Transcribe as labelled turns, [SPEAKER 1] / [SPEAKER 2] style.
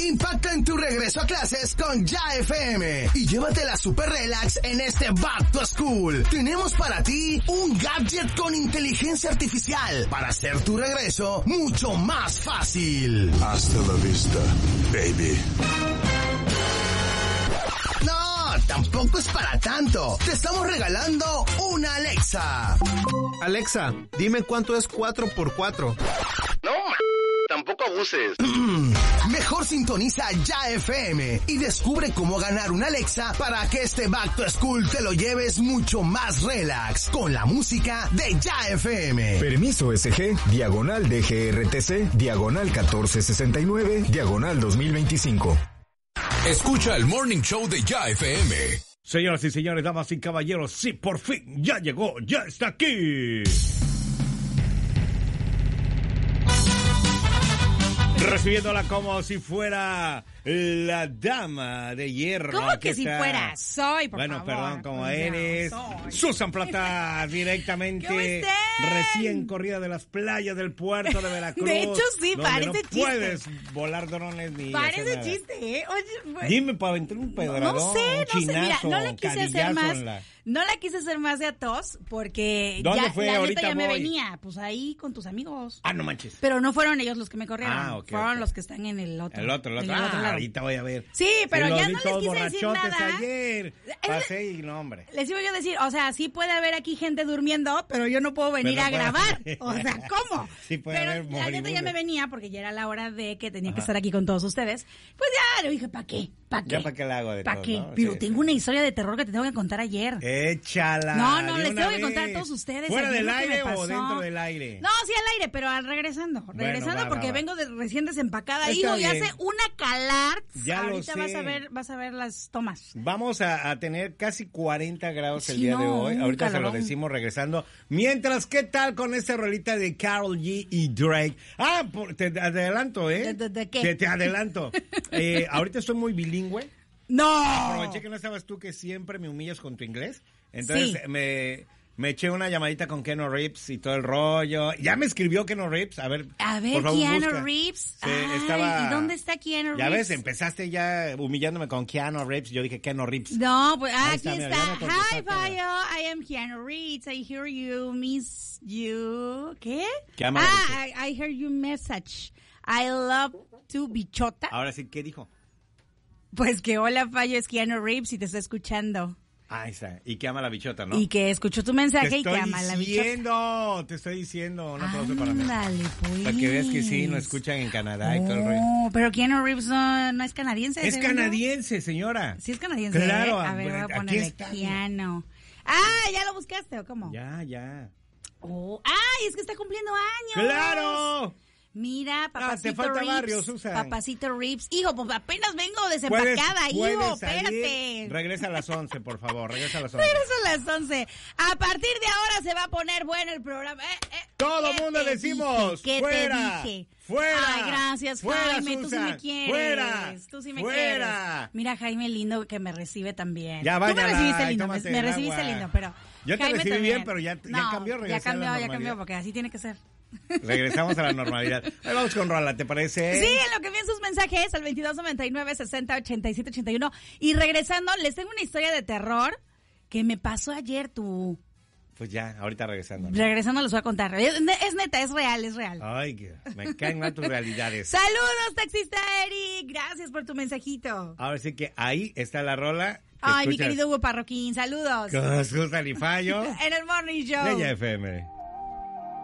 [SPEAKER 1] Impacta en tu regreso a clases con Ya FM y llévatela super relax en este Back to School. Tenemos para ti un gadget con inteligencia artificial para hacer tu regreso mucho más fácil.
[SPEAKER 2] Hasta la vista, baby.
[SPEAKER 1] No, tampoco es para tanto. Te estamos regalando una Alexa.
[SPEAKER 3] Alexa, dime cuánto es 4x4.
[SPEAKER 1] No, tampoco abuses. Mejor sintoniza Ya FM y descubre cómo ganar una Alexa para que este Back to School te lo lleves mucho más relax con la música de Ya FM.
[SPEAKER 4] Permiso SG, diagonal DGRTC, diagonal 1469, diagonal 2025.
[SPEAKER 5] Escucha el Morning Show de Ya FM.
[SPEAKER 6] Señoras y señores, damas y caballeros, sí, por fin, ya llegó, ya está aquí. Recibiéndola como si fuera la dama de hierro.
[SPEAKER 7] ¿Cómo que si
[SPEAKER 6] está...
[SPEAKER 7] fuera? Soy, por
[SPEAKER 6] bueno,
[SPEAKER 7] favor.
[SPEAKER 6] perdón, como
[SPEAKER 7] Pues
[SPEAKER 6] eres.
[SPEAKER 7] soy.
[SPEAKER 6] Susan Plata, directamente
[SPEAKER 7] ¿Cómo están?
[SPEAKER 6] recién corrida de las playas del puerto de Veracruz.
[SPEAKER 7] De hecho, sí,
[SPEAKER 6] donde
[SPEAKER 7] parece
[SPEAKER 6] no
[SPEAKER 7] chiste.
[SPEAKER 6] puedes volar drones ni
[SPEAKER 7] Parece
[SPEAKER 6] hacer nada.
[SPEAKER 7] chiste, ¿eh? Oye, pues,
[SPEAKER 6] Dime para aventar un pedradón,
[SPEAKER 7] no sé. Mira,
[SPEAKER 6] chinazo,
[SPEAKER 7] no la quise hacer
[SPEAKER 6] cadillazo
[SPEAKER 7] más. No la quise hacer más de a tos porque
[SPEAKER 6] ¿Dónde
[SPEAKER 7] ya
[SPEAKER 6] fue?
[SPEAKER 7] la
[SPEAKER 6] Ahorita
[SPEAKER 7] neta ya me
[SPEAKER 6] voy.
[SPEAKER 7] venía, pues ahí con tus amigos.
[SPEAKER 6] Ah, no manches.
[SPEAKER 7] Pero no fueron ellos los que me corrieron,
[SPEAKER 6] Ok.
[SPEAKER 7] los que están en el otro.
[SPEAKER 6] El otro.
[SPEAKER 7] en el otro lado.
[SPEAKER 6] Ahorita voy a ver.
[SPEAKER 7] Sí, pero
[SPEAKER 6] los
[SPEAKER 7] ya
[SPEAKER 6] vi
[SPEAKER 7] no les
[SPEAKER 6] todos
[SPEAKER 7] quise decir
[SPEAKER 6] borrachotes
[SPEAKER 7] nada.
[SPEAKER 6] ayer. Pasé y no, hombre.
[SPEAKER 7] Les iba yo a decir, o sea, sí puede haber aquí gente durmiendo, pero yo no puedo venir
[SPEAKER 6] Pero
[SPEAKER 7] a
[SPEAKER 6] puede-
[SPEAKER 7] grabar. O sea, ¿cómo?
[SPEAKER 6] Sí puede
[SPEAKER 7] pero
[SPEAKER 6] haber
[SPEAKER 7] la neta ya
[SPEAKER 6] moribundos.
[SPEAKER 7] me venía porque ya era la hora de que tenía que estar aquí con todos ustedes. Pues ya, le dije, ¿para qué? ¿Para qué?
[SPEAKER 6] Ya para qué la hago de
[SPEAKER 7] ¿Para
[SPEAKER 6] todo,
[SPEAKER 7] qué?
[SPEAKER 6] ¿no?
[SPEAKER 7] Pero
[SPEAKER 6] Sí,
[SPEAKER 7] tengo una historia de terror que te tengo que contar ayer.
[SPEAKER 6] Échala.
[SPEAKER 7] No,
[SPEAKER 6] de
[SPEAKER 7] les
[SPEAKER 6] una
[SPEAKER 7] tengo que
[SPEAKER 6] vez.
[SPEAKER 7] contar a todos ustedes.
[SPEAKER 6] ¿Fuera
[SPEAKER 7] ayer
[SPEAKER 6] del
[SPEAKER 7] lo que
[SPEAKER 6] aire
[SPEAKER 7] me
[SPEAKER 6] o
[SPEAKER 7] pasó.
[SPEAKER 6] dentro del aire?
[SPEAKER 7] No, sí al aire, pero regresando. Regresando
[SPEAKER 6] va,
[SPEAKER 7] porque
[SPEAKER 6] va.
[SPEAKER 7] vengo recién desempacada.
[SPEAKER 6] Está
[SPEAKER 7] Hijo, y
[SPEAKER 6] bien.
[SPEAKER 7] hace una calar.
[SPEAKER 6] Ya lo
[SPEAKER 7] Ahorita
[SPEAKER 6] sé.
[SPEAKER 7] vas a ver las tomas.
[SPEAKER 6] Vamos a tener casi 40 grados el
[SPEAKER 7] Sí,
[SPEAKER 6] día de
[SPEAKER 7] no,
[SPEAKER 6] hoy.
[SPEAKER 7] un
[SPEAKER 6] Ahorita se
[SPEAKER 7] calorón.
[SPEAKER 6] lo decimos regresando. Mientras, ¿qué tal con esta rolita de Karol G y Drake? Te adelanto, ¿eh?
[SPEAKER 7] ¿De qué?
[SPEAKER 6] Te adelanto. Ahorita estoy muy bilingüe.
[SPEAKER 7] ¡No!
[SPEAKER 6] Aproveché que no estabas tú, que siempre me humillas con tu inglés. Entonces
[SPEAKER 7] Sí.
[SPEAKER 6] me eché una llamadita con Keanu Reeves y todo el rollo. Ya me escribió Keanu Reeves. A ver, por favor,
[SPEAKER 7] Keanu
[SPEAKER 6] busca.
[SPEAKER 7] Reeves.
[SPEAKER 6] Sí,
[SPEAKER 7] Ay,
[SPEAKER 6] estaba...
[SPEAKER 7] ¿y dónde está Keanu Reeves?
[SPEAKER 6] Ya ves, empezaste ya humillándome con Keanu Reeves. Yo dije Keanu Reeves.
[SPEAKER 7] No, pues
[SPEAKER 6] Ahí
[SPEAKER 7] aquí
[SPEAKER 6] está,
[SPEAKER 7] está.
[SPEAKER 6] mira, ya me contestó
[SPEAKER 7] Hi,
[SPEAKER 6] todo.
[SPEAKER 7] Bayo. I am Keanu Reeves. I hear you, miss you. ¿Qué?
[SPEAKER 6] ¿Qué ama la
[SPEAKER 7] I hear you message. I love to bichota.
[SPEAKER 6] Ahora sí, ¿qué dijo?
[SPEAKER 7] Pues que hola, Fallo, es Keanu Reeves y te está escuchando.
[SPEAKER 6] Ahí está. Y que ama la bichota, ¿no?
[SPEAKER 7] Y que escuchó tu mensaje
[SPEAKER 6] Te
[SPEAKER 7] y que
[SPEAKER 6] estoy
[SPEAKER 7] ama la bichota.
[SPEAKER 6] diciendo, te estoy diciendo. Un aplauso para mí.
[SPEAKER 7] Ándale, pues.
[SPEAKER 6] Para que veas que sí, nos escuchan en Canadá y todo el rollo.
[SPEAKER 7] Oh, pero Keanu Reeves no es canadiense.
[SPEAKER 6] Es
[SPEAKER 7] ¿según yo?
[SPEAKER 6] canadiense, señora.
[SPEAKER 7] Sí es canadiense.
[SPEAKER 6] Claro,
[SPEAKER 7] A ver, voy a
[SPEAKER 6] aquí
[SPEAKER 7] ponerle
[SPEAKER 6] está.
[SPEAKER 7] Keanu. ¿Ya lo buscaste o cómo?
[SPEAKER 6] Ya.
[SPEAKER 7] Oh, ¡ay! Es que está cumpliendo años.
[SPEAKER 6] ¡Claro!
[SPEAKER 7] Mira, papacito
[SPEAKER 6] te falta
[SPEAKER 7] Reeves.
[SPEAKER 6] barrio, Susan.
[SPEAKER 7] Papacito Reeves. Hijo, pues apenas vengo desempacada, hijo,
[SPEAKER 6] puedes salir.
[SPEAKER 7] espérate.
[SPEAKER 6] Regresa a las 11, por favor. Regresa a las 11.
[SPEAKER 7] Regreso a las 11. A partir de ahora se va a poner bueno el programa.
[SPEAKER 6] Todo
[SPEAKER 7] ¿Qué
[SPEAKER 6] mundo
[SPEAKER 7] te
[SPEAKER 6] decimos,
[SPEAKER 7] dije? ¿Qué
[SPEAKER 6] fuera,
[SPEAKER 7] te dije?
[SPEAKER 6] fuera,
[SPEAKER 7] Ay, gracias,
[SPEAKER 6] fuera,
[SPEAKER 7] Jaime. Tú sí
[SPEAKER 6] Susan,
[SPEAKER 7] me quieres.
[SPEAKER 6] fuera,
[SPEAKER 7] Tú sí me
[SPEAKER 6] fuera.
[SPEAKER 7] quieres. Mira, Jaime lindo que me recibe también.
[SPEAKER 6] Ya,
[SPEAKER 7] Tú me
[SPEAKER 6] váyala,
[SPEAKER 7] recibiste
[SPEAKER 6] y
[SPEAKER 7] lindo,
[SPEAKER 6] tómate
[SPEAKER 7] me
[SPEAKER 6] el
[SPEAKER 7] recibiste
[SPEAKER 6] agua.
[SPEAKER 7] lindo, pero
[SPEAKER 6] Yo te
[SPEAKER 7] Jaime
[SPEAKER 6] recibí
[SPEAKER 7] también.
[SPEAKER 6] bien, pero ya cambió, regresé a la
[SPEAKER 7] ya
[SPEAKER 6] normalidad.
[SPEAKER 7] cambió, porque así tiene que ser.
[SPEAKER 6] Regresamos a la normalidad. Ahí vamos con Rola, ¿te parece?
[SPEAKER 7] Sí, en lo que vienen sus mensajes al 2299-608781. Y regresando, les tengo una historia de terror que me pasó ayer, tú.
[SPEAKER 6] Pues ya, ahorita regresando.
[SPEAKER 7] Regresando les voy a contar. Es neta, es real.
[SPEAKER 6] Ay, que me caen mal tus realidades.
[SPEAKER 7] Saludos, taxista Eric. Gracias por tu mensajito.
[SPEAKER 6] Ahora sí que ahí está la rola.
[SPEAKER 7] Ay, mi querido Hugo Parroquín, saludos.
[SPEAKER 6] Con Susan y Fallo.
[SPEAKER 7] En el Morning Show.
[SPEAKER 6] De Ya FM.